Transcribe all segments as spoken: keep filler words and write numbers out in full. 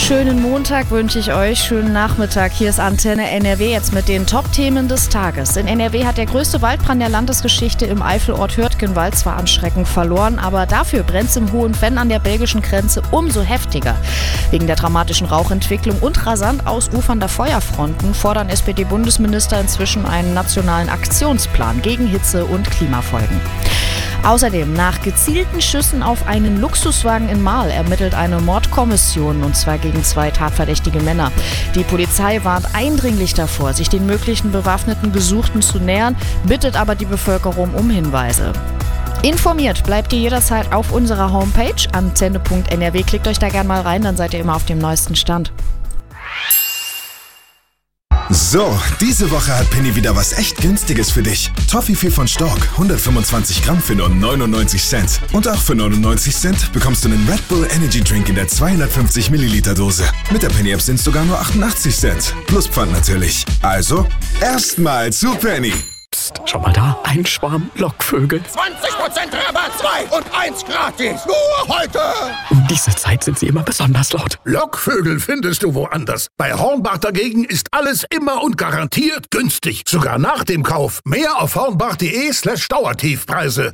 Schönen Montag wünsche ich euch, schönen Nachmittag. Hier ist Antenne N R W jetzt mit den Top-Themen des Tages. In N R W hat der größte Waldbrand der Landesgeschichte im Eifelort Hürtgenwald zwar an Schrecken verloren, aber dafür brennt es im Hohen Venn an der belgischen Grenze umso heftiger. Wegen der dramatischen Rauchentwicklung und rasant ausufernder Feuerfronten fordern S P D-Bundesminister inzwischen einen nationalen Aktionsplan gegen Hitze- und Klimafolgen. Außerdem, nach gezielten Schüssen auf einen Luxuswagen in Marl ermittelt eine Mordkommission, und zwar gegen zwei tatverdächtige Männer. Die Polizei warnt eindringlich davor, sich den möglichen bewaffneten Gesuchten zu nähern, bittet aber die Bevölkerung um Hinweise. Informiert bleibt ihr jederzeit auf unserer Homepage antenne punkt n r w. Klickt euch da gerne mal rein, dann seid ihr immer auf dem neuesten Stand. So, diese Woche hat Penny wieder was echt Günstiges für dich. Toffifee von Stork, hundertfünfundzwanzig Gramm für nur neunundneunzig Cent. Und auch für neunundneunzig Cent bekommst du einen Red Bull Energy Drink in der zweihundertfünfzig Milliliter Dose. Mit der Penny App sind es sogar nur achtundachtzig Cent. Plus Pfand natürlich. Also, erstmal zu Penny. Psst, schau mal da, ein Schwarm Lockvögel. zwanzig Prozent Rabatt, zwei und eins gratis. Nur heute. Um diese Zeit sind sie immer besonders laut. Lockvögel findest du woanders. Bei Hornbach dagegen ist alles immer und garantiert günstig. Sogar nach dem Kauf. Mehr auf hornbach.de slash Dauertiefpreise.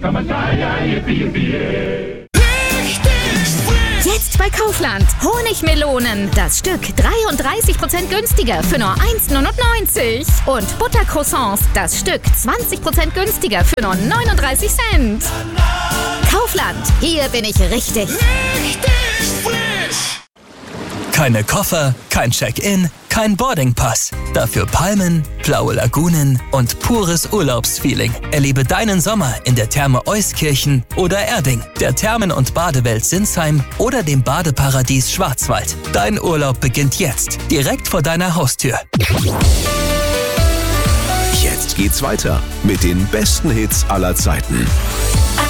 Jetzt bei Kaufland. Honigmelonen. Das Stück dreiunddreißig Prozent günstiger für nur eins neunundneunzig. Und Buttercroissants. Das Stück zwanzig Prozent günstiger für nur neununddreißig Cent. Kaufland. Hier bin ich richtig. Richtig frisch. Keine Koffer, kein Check-in, kein Boardingpass. Dafür Palmen, blaue Lagunen und pures Urlaubsfeeling. Erlebe deinen Sommer in der Therme Euskirchen oder Erding, der Thermen- und Badewelt Sinsheim oder dem Badeparadies Schwarzwald. Dein Urlaub beginnt jetzt, direkt vor deiner Haustür. Jetzt geht's weiter mit den besten Hits aller Zeiten.